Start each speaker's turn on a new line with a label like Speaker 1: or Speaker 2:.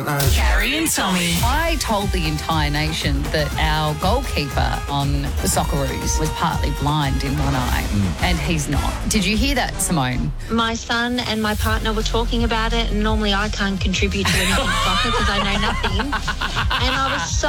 Speaker 1: Carrie and Tommy.
Speaker 2: I told the entire nation that our goalkeeper on the Socceroos was partly blind in one eye, and he's not. Did you hear that, Simone?
Speaker 3: My son and my partner were talking about it, and normally I can't contribute to anything soccer because I know nothing. And I was so